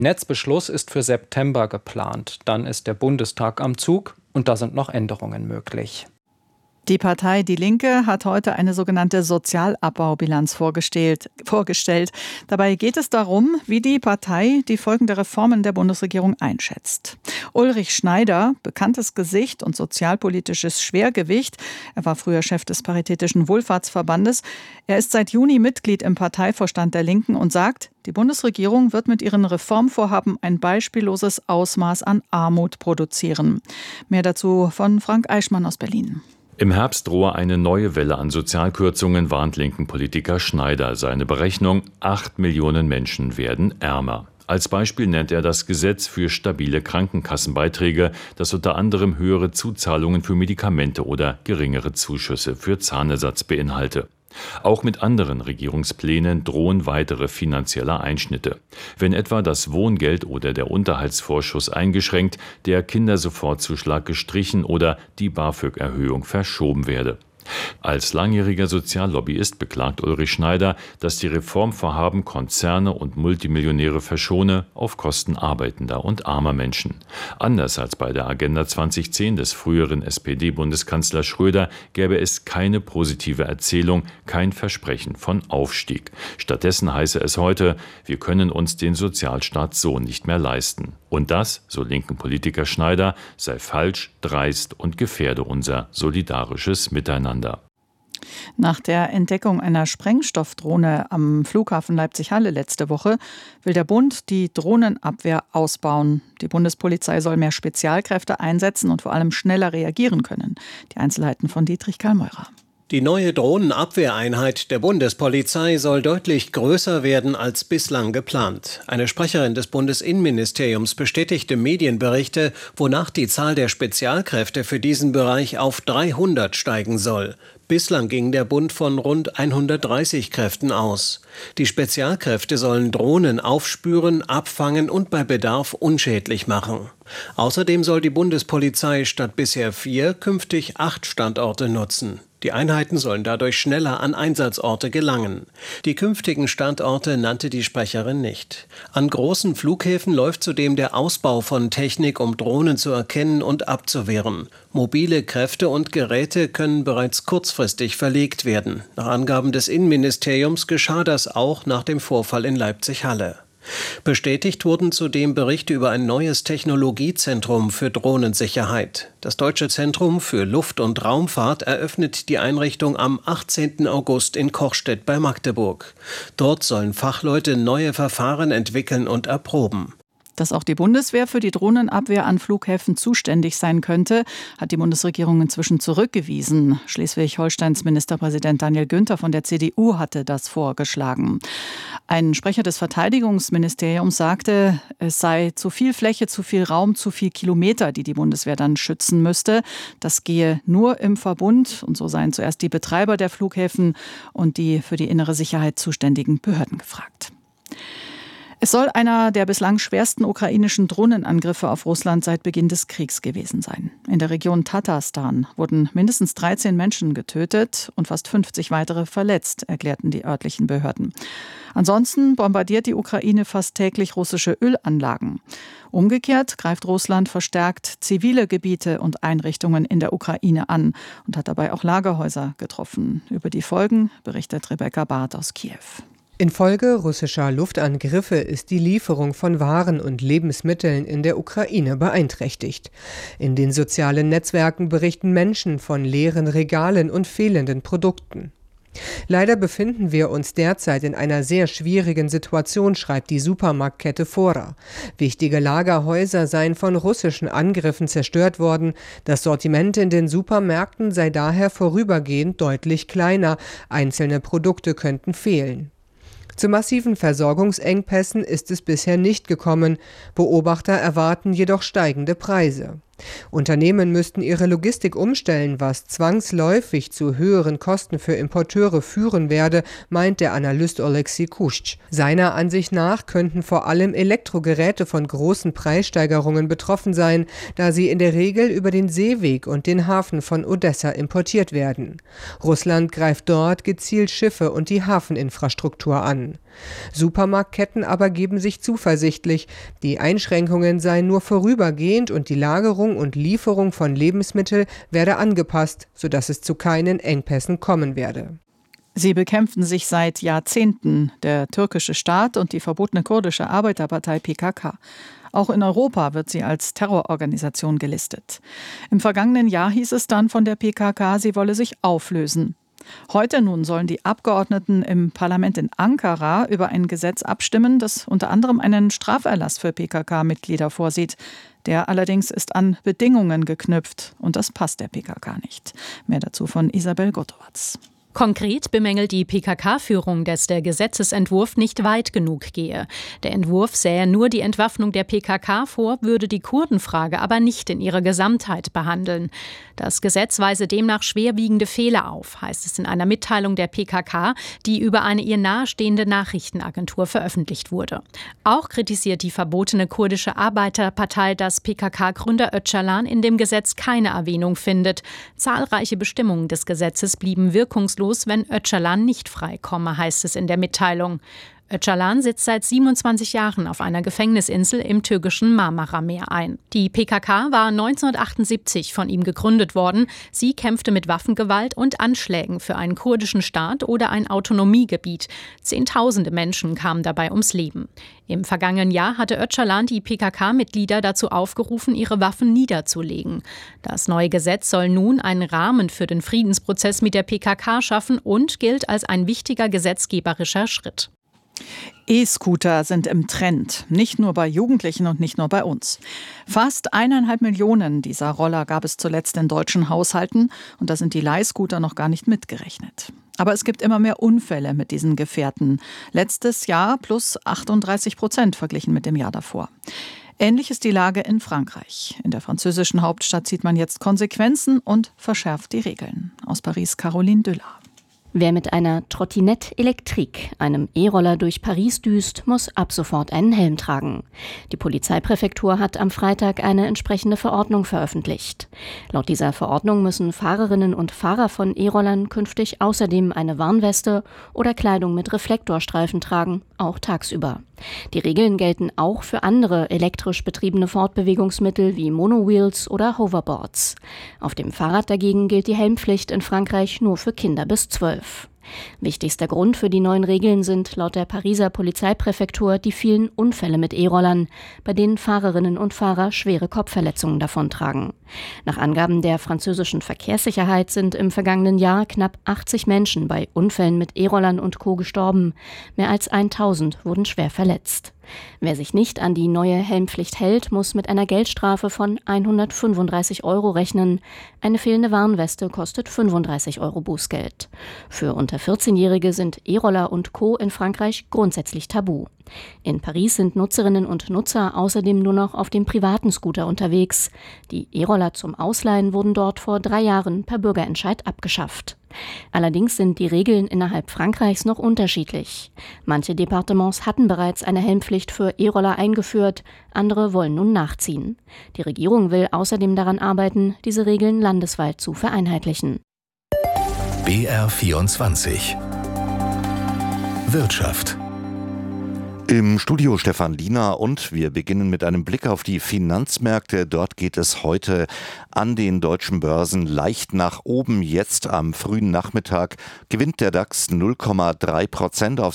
Netzbeschluss ist für September geplant. Dann ist der Bundestag am Zug und da sind noch Änderungen möglich. Die Partei Die Linke hat heute eine sogenannte Sozialabbaubilanz vorgestellt. Dabei geht es darum, wie die Partei die Folgen der Reformen der Bundesregierung einschätzt. Ulrich Schneider, bekanntes Gesicht und sozialpolitisches Schwergewicht, er war früher Chef des Paritätischen Wohlfahrtsverbandes, er ist seit Juni Mitglied im Parteivorstand der Linken und sagt, die Bundesregierung wird mit ihren Reformvorhaben ein beispielloses Ausmaß an Armut produzieren. Mehr dazu von Frank Eichmann aus Berlin. Im Herbst drohe eine neue Welle an Sozialkürzungen, warnt linken Politiker Schneider. Seine Berechnung: 8 Millionen Menschen werden ärmer. Als Beispiel nennt er das Gesetz für stabile Krankenkassenbeiträge, das unter anderem höhere Zuzahlungen für Medikamente oder geringere Zuschüsse für Zahnersatz beinhalte. Auch mit anderen Regierungsplänen drohen weitere finanzielle Einschnitte. Wenn etwa das Wohngeld oder der Unterhaltsvorschuss eingeschränkt, der Kindersofortzuschlag gestrichen oder die BAföG-Erhöhung verschoben werde. Als langjähriger Soziallobbyist beklagt Ulrich Schneider, dass die Reformvorhaben Konzerne und Multimillionäre verschone auf Kosten arbeitender und armer Menschen. Anders als bei der Agenda 2010 des früheren SPD-Bundeskanzlers Schröder gäbe es keine positive Erzählung, kein Versprechen von Aufstieg. Stattdessen heiße es heute, wir können uns den Sozialstaat so nicht mehr leisten. Und das, so linken Politiker Schneider, sei falsch, dreist und gefährde unser solidarisches Miteinander. Nach der Entdeckung einer Sprengstoffdrohne am Flughafen Leipzig-Halle letzte Woche will der Bund die Drohnenabwehr ausbauen. Die Bundespolizei soll mehr Spezialkräfte einsetzen und vor allem schneller reagieren können. Die Einzelheiten von Dietrich Karl-Meurer. Die neue Drohnenabwehreinheit der Bundespolizei soll deutlich größer werden als bislang geplant. Eine Sprecherin des Bundesinnenministeriums bestätigte Medienberichte, wonach die Zahl der Spezialkräfte für diesen Bereich auf 300 steigen soll. Bislang ging der Bund von rund 130 Kräften aus. Die Spezialkräfte sollen Drohnen aufspüren, abfangen und bei Bedarf unschädlich machen. Außerdem soll die Bundespolizei statt bisher 4 künftig 8 Standorte nutzen. Die Einheiten sollen dadurch schneller an Einsatzorte gelangen. Die künftigen Standorte nannte die Sprecherin nicht. An großen Flughäfen läuft zudem der Ausbau von Technik, um Drohnen zu erkennen und abzuwehren. Mobile Kräfte und Geräte können bereits kurzfristig verlegt werden. Nach Angaben des Innenministeriums geschah das auch nach dem Vorfall in Leipzig-Halle. Bestätigt wurden zudem Berichte über ein neues Technologiezentrum für Drohnensicherheit. Das Deutsche Zentrum für Luft- und Raumfahrt eröffnet die Einrichtung am 18. August in Kochstedt bei Magdeburg. Dort sollen Fachleute neue Verfahren entwickeln und erproben. Dass auch die Bundeswehr für die Drohnenabwehr an Flughäfen zuständig sein könnte, hat die Bundesregierung inzwischen zurückgewiesen. Schleswig-Holsteins Ministerpräsident Daniel Günther von der CDU hatte das vorgeschlagen. Ein Sprecher des Verteidigungsministeriums sagte, es sei zu viel Fläche, zu viel Raum, zu viel Kilometer, die die Bundeswehr dann schützen müsste. Das gehe nur im Verbund und so seien zuerst die Betreiber der Flughäfen und die für die innere Sicherheit zuständigen Behörden gefragt. Es soll einer der bislang schwersten ukrainischen Drohnenangriffe auf Russland seit Beginn des Kriegs gewesen sein. In der Region Tatarstan wurden mindestens 13 Menschen getötet und fast 50 weitere verletzt, erklärten die örtlichen Behörden. Ansonsten bombardiert die Ukraine fast täglich russische Ölanlagen. Umgekehrt greift Russland verstärkt zivile Gebiete und Einrichtungen in der Ukraine an und hat dabei auch Lagerhäuser getroffen. Über die Folgen berichtet Rebecca Barth aus Kiew. Infolge russischer Luftangriffe ist die Lieferung von Waren und Lebensmitteln in der Ukraine beeinträchtigt. In den sozialen Netzwerken berichten Menschen von leeren Regalen und fehlenden Produkten. Leider befinden wir uns derzeit in einer sehr schwierigen Situation, schreibt die Supermarktkette Fora. Wichtige Lagerhäuser seien von russischen Angriffen zerstört worden. Das Sortiment in den Supermärkten sei daher vorübergehend deutlich kleiner. Einzelne Produkte könnten fehlen. Zu massiven Versorgungsengpässen ist es bisher nicht gekommen. Beobachter erwarten jedoch steigende Preise. Unternehmen müssten ihre Logistik umstellen, was zwangsläufig zu höheren Kosten für Importeure führen werde, meint der Analyst Oleksiy Kusch. Seiner Ansicht nach könnten vor allem Elektrogeräte von großen Preissteigerungen betroffen sein, da sie in der Regel über den Seeweg und den Hafen von Odessa importiert werden. Russland greift dort gezielt Schiffe und die Hafeninfrastruktur an. Supermarktketten aber geben sich zuversichtlich. Die Einschränkungen seien nur vorübergehend und die Lagerung und Lieferung von Lebensmitteln werde angepasst, sodass es zu keinen Engpässen kommen werde. Sie bekämpfen sich seit Jahrzehnten, der türkische Staat und die verbotene kurdische Arbeiterpartei PKK. Auch in Europa wird sie als Terrororganisation gelistet. Im vergangenen Jahr hieß es dann von der PKK, sie wolle sich auflösen. Heute nun sollen die Abgeordneten im Parlament in Ankara über ein Gesetz abstimmen, das unter anderem einen Straferlass für PKK-Mitglieder vorsieht. Der allerdings ist an Bedingungen geknüpft und das passt der PKK nicht. Mehr dazu von Isabel Gotowatz. Konkret bemängelt die PKK-Führung, dass der Gesetzesentwurf nicht weit genug gehe. Der Entwurf sähe nur die Entwaffnung der PKK vor, würde die Kurdenfrage aber nicht in ihrer Gesamtheit behandeln. Das Gesetz weise demnach schwerwiegende Fehler auf, heißt es in einer Mitteilung der PKK, die über eine ihr nahestehende Nachrichtenagentur veröffentlicht wurde. Auch kritisiert die verbotene kurdische Arbeiterpartei, dass PKK-Gründer Öcalan in dem Gesetz keine Erwähnung findet. Zahlreiche Bestimmungen des Gesetzes blieben wirkungslos, wenn Öcalan nicht freikomme, heißt es in der Mitteilung. Öcalan sitzt seit 27 Jahren auf einer Gefängnisinsel im türkischen Marmara-Meer ein. Die PKK war 1978 von ihm gegründet worden. Sie kämpfte mit Waffengewalt und Anschlägen für einen kurdischen Staat oder ein Autonomiegebiet. Zehntausende Menschen kamen dabei ums Leben. Im vergangenen Jahr hatte Öcalan die PKK-Mitglieder dazu aufgerufen, ihre Waffen niederzulegen. Das neue Gesetz soll nun einen Rahmen für den Friedensprozess mit der PKK schaffen und gilt als ein wichtiger gesetzgeberischer Schritt. E-Scooter sind im Trend, nicht nur bei Jugendlichen und nicht nur bei uns. Fast 1,5 Millionen dieser Roller gab es zuletzt in deutschen Haushalten und da sind die Leihscooter noch gar nicht mitgerechnet. Aber es gibt immer mehr Unfälle mit diesen Gefährten. Letztes Jahr plus 38% verglichen mit dem Jahr davor. Ähnlich ist die Lage in Frankreich. In der französischen Hauptstadt zieht man jetzt Konsequenzen und verschärft die Regeln. Aus Paris Caroline Düller. Wer mit einer Trottinette Electrique, einem E-Roller durch Paris düst, muss ab sofort einen Helm tragen. Die Polizeipräfektur hat am Freitag eine entsprechende Verordnung veröffentlicht. Laut dieser Verordnung müssen Fahrerinnen und Fahrer von E-Rollern künftig außerdem eine Warnweste oder Kleidung mit Reflektorstreifen tragen, auch tagsüber. Die Regeln gelten auch für andere elektrisch betriebene Fortbewegungsmittel wie Monowheels oder Hoverboards. Auf dem Fahrrad dagegen gilt die Helmpflicht in Frankreich nur für Kinder bis 12. Wichtigster Grund für die neuen Regeln sind laut der Pariser Polizeipräfektur die vielen Unfälle mit E-Rollern, bei denen Fahrerinnen und Fahrer schwere Kopfverletzungen davontragen. Nach Angaben der französischen Verkehrssicherheit sind im vergangenen Jahr knapp 80 Menschen bei Unfällen mit E-Rollern und Co. gestorben. Mehr als 1000 wurden schwer verletzt. Wer sich nicht an die neue Helmpflicht hält, muss mit einer Geldstrafe von 135 € rechnen. Eine fehlende Warnweste kostet 35 € Bußgeld. Für unter 14-Jährige sind E-Roller und Co. in Frankreich grundsätzlich tabu. In Paris sind Nutzerinnen und Nutzer außerdem nur noch auf dem privaten Scooter unterwegs. Die E-Roller zum Ausleihen wurden dort vor 3 Jahren per Bürgerentscheid abgeschafft. Allerdings sind die Regeln innerhalb Frankreichs noch unterschiedlich. Manche Departements hatten bereits eine Helmpflicht für E-Roller eingeführt, andere wollen nun nachziehen. Die Regierung will außerdem daran arbeiten, diese Regeln landesweit zu vereinheitlichen. BR24 Wirtschaft. Im Studio Stefan Liener und wir beginnen mit einem Blick auf die Finanzmärkte. Dort geht es heute an den deutschen Börsen leicht nach oben. Jetzt am frühen Nachmittag gewinnt der DAX 0,3% auf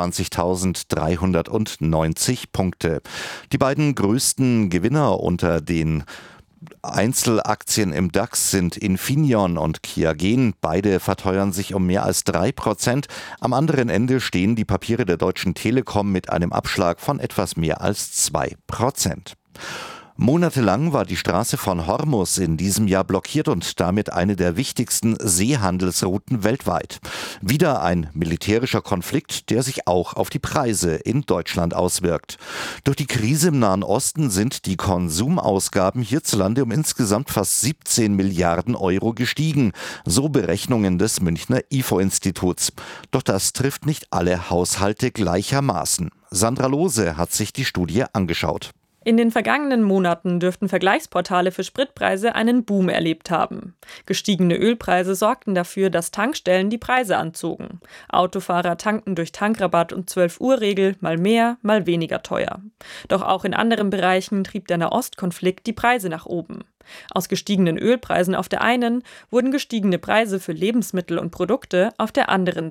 26.390 Punkte. Die beiden größten Gewinner unter den Einzelaktien im DAX sind Infineon und Qiagen. Beide verteuern sich um mehr als 3%. Am anderen Ende stehen die Papiere der Deutschen Telekom mit einem Abschlag von etwas mehr als 2%. Monatelang war die Straße von Hormuz in diesem Jahr blockiert und damit eine der wichtigsten Seehandelsrouten weltweit. Wieder ein militärischer Konflikt, der sich auch auf die Preise in Deutschland auswirkt. Durch die Krise im Nahen Osten sind die Konsumausgaben hierzulande um insgesamt fast 17 Milliarden € gestiegen, so Berechnungen des Münchner IFO-Instituts. Doch das trifft nicht alle Haushalte gleichermaßen. Sandra Lohse hat sich die Studie angeschaut. In den vergangenen Monaten dürften Vergleichsportale für Spritpreise einen Boom erlebt haben. Gestiegene Ölpreise sorgten dafür, dass Tankstellen die Preise anzogen. Autofahrer tankten durch Tankrabatt und 12-Uhr-Regel mal mehr, mal weniger teuer. Doch auch in anderen Bereichen trieb der Nahostkonflikt die Preise nach oben. Aus gestiegenen Ölpreisen auf der einen wurden gestiegene Preise für Lebensmittel und Produkte auf der anderen